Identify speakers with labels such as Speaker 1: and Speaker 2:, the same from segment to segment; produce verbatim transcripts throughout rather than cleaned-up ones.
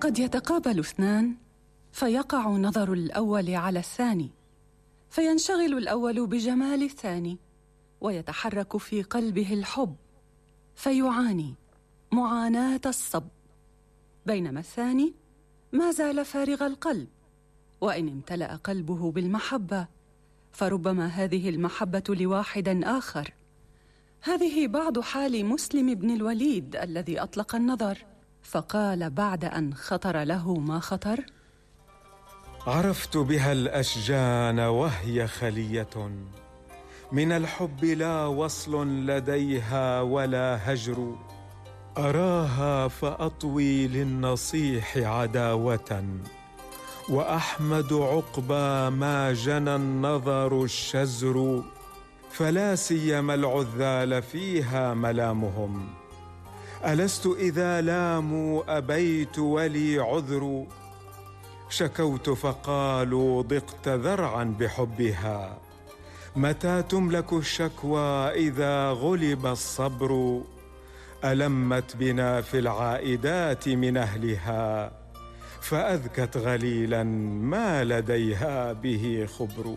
Speaker 1: قد يتقابل اثنان فيقع نظر الأول على الثاني، فينشغل الأول بجمال الثاني ويتحرك في قلبه الحب، فيعاني معاناة الصب، بينما الثاني ما زال فارغ القلب، وإن امتلأ قلبه بالمحبة فربما هذه المحبة لواحد آخر. هذه بعض حال مسلم بن الوليد الذي أطلق النظر، فقال بعد أن خطر له ما خطر:
Speaker 2: عرفت بها الأشجان وهي خلية، من الحب لا وصل لديها ولا هجر، أراها فأطوي للنصيح عداوة، وأحمد عقبى ما جنى النظر الشزر، فلا سيما العذال فيها ملامهم، ألست إذا لاموا أبيت ولي عذر، شكوت فقالوا ضقت ذرعا بحبها، متى تملك الشكوى إذا غلب الصبر، ألمت بنا في العائدات من أهلها، فأذكت غليلا ما لديها به خبر.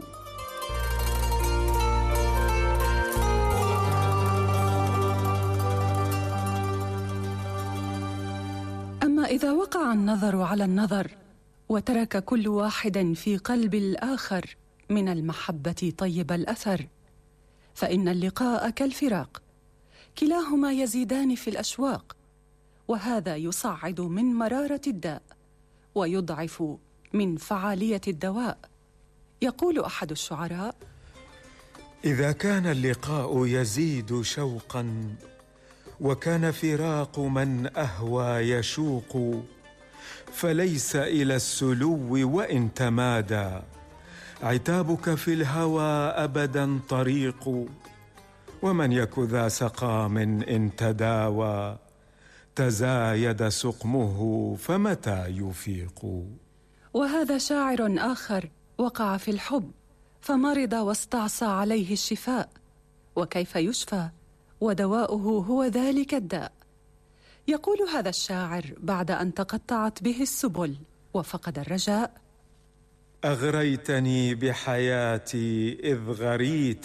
Speaker 1: أما إذا وقع النظر على النظر وترك كل واحد في قلب الآخر من المحبة طيب الأثر، فإن اللقاء كالفراق، كلاهما يزيدان في الأشواق، وهذا يصعد من مرارة الداء ويضعف من فعالية الدواء. يقول أحد الشعراء:
Speaker 2: إذا كان اللقاء يزيد شوقا، وكان فراق من أهوى يشوق، فليس إلى السلو وإن تمادى، عتابك في الهوى أبدا طريق، ومن يك ذا سقام إن تداوى، تزايد سقمه فمتى يفيق.
Speaker 1: وهذا شاعر آخر وقع في الحب فمرض واستعصى عليه الشفاء، وكيف يشفى ودواؤه هو ذلك الداء. يقول هذا الشاعر بعد أن تقطعت به السبل وفقد الرجاء:
Speaker 2: أغريتني بحياتي إذ غريت